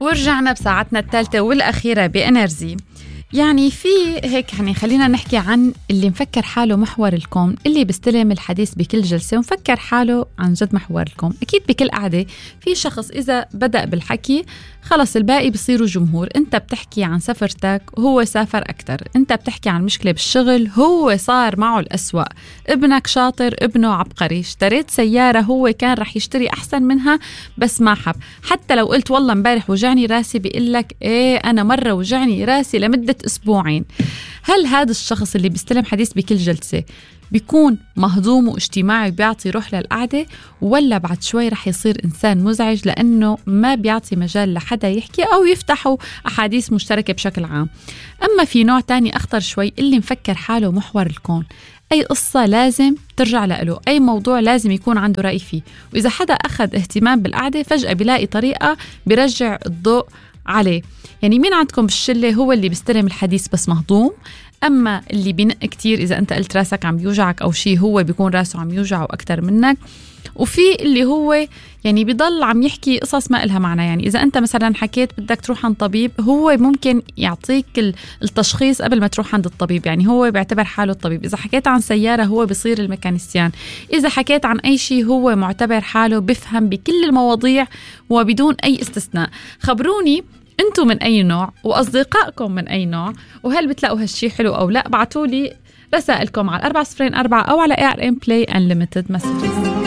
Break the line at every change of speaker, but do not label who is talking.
ورجعنا بساعتنا الثالثة والأخيرة بإنرجي. يعني في هيك خلينا نحكي عن اللي مفكر حاله محور الكون، اللي بيستلم الحديث بكل جلسة ومفكر حاله عن جد محور الكون. أكيد بكل قعدة في شخص إذا بدأ بالحكي خلص الباقي بيصيروا جمهور. أنت بتحكي عن سفرتك هو سافر أكتر، أنت بتحكي عن مشكلة بالشغل هو صار معه الأسوأ، ابنك شاطر ابنه عبقري، اشتريت سيارة هو كان رح يشتري أحسن منها بس ما حب. حتى لو قلت والله امبارح وجعني راسي بيقلك إيه أنا مرة وجعني راسي لمدة أسبوعين. هل هذا الشخص اللي بيستلم حديث بكل جلسة بيكون مهضوم واجتماعي بيعطي روح للقعدة، ولا بعد شوي رح يصير إنسان مزعج لأنه ما بيعطي مجال لحدا يحكي أو يفتحوا أحاديث مشتركة بشكل عام؟ أما في نوع تاني أخطر شوي، اللي مفكر حاله محور الكون، أي قصة لازم ترجع له، أي موضوع لازم يكون عنده رأي فيه، وإذا حدا أخذ اهتمام بالقعدة فجأة بيلاقي طريقة برجع الضوء عليه. يعني مين عندكم بالشلة هو اللي بيستلم الحديث بس مهضوم، أما اللي بينق كتير إذا أنت قلت راسك عم يوجعك أو شيء هو بيكون راسه عم يوجعه أكتر منك، وفي اللي هو يعني بيضل عم يحكي قصص ما إلها معنى. يعني إذا أنت مثلا حكيت بدك تروح عند طبيب هو ممكن يعطيك التشخيص قبل ما تروح عند الطبيب، يعني هو بيعتبر حاله الطبيب. إذا حكيت عن سيارة هو بيصير الميكانيسيان، إذا حكيت عن أي شيء هو معتبر حاله بفهم بكل المواضيع وبدون أي استثناء. خبروني أنتم من أي نوع وأصدقائكم من أي نوع، وهل بتلاقوا هالشي حلو أو لا؟ بعتولي رسائلكم على 404 أو على ARN Play Unlimited Messages.